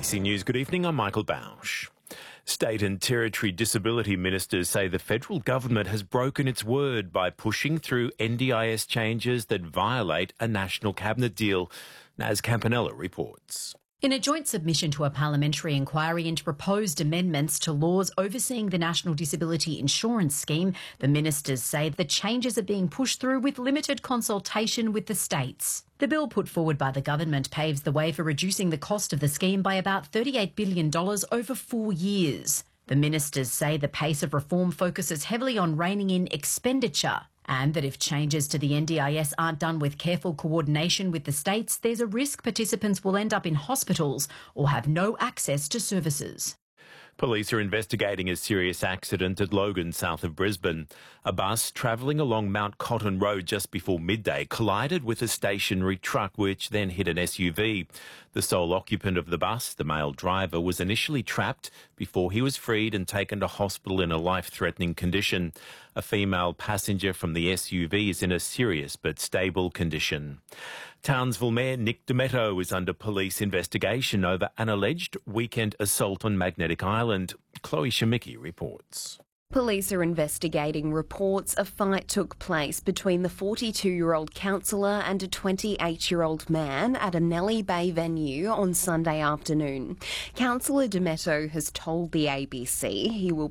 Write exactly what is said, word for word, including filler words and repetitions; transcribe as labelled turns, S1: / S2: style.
S1: C News, good evening, I'm Michael Bausch. State and Territory disability ministers say the federal government has broken its word by pushing through N D I S changes that violate a national cabinet deal. Naz Campanella reports.
S2: In a joint submission to a parliamentary inquiry into proposed amendments to laws overseeing the National Disability Insurance Scheme, the ministers say the changes are being pushed through with limited consultation with the states. The bill put forward by the government paves the way for reducing the cost of the scheme by about thirty-eight billion dollars over four years. The ministers say the pace of reform focuses heavily on reining in expenditure, and that if changes to the N D I S aren't done with careful coordination with the states, there's a risk participants will end up in hospitals or have no access to services.
S1: Police are investigating a serious accident at Logan, south of Brisbane. A bus travelling along Mount Cotton Road just before midday collided with a stationary truck, which then hit an S U V. The sole occupant of the bus, the male driver, was initially trapped before he was freed and taken to hospital in a life-threatening condition. A female passenger from the S U V is in a serious but stable condition. Townsville Mayor Nick Demetto is under police investigation over an alleged weekend assault on Magnetic Island. Chloe Shemicki reports.
S3: Police are investigating reports a fight took place between the forty-two-year-old councillor and a twenty-eight-year-old man at a Nellie Bay venue on Sunday afternoon. Councillor Demetto has told the A B C he will